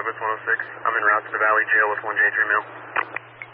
Douglas 106. I'm en route to the Valley Jail with 1J3 Mill.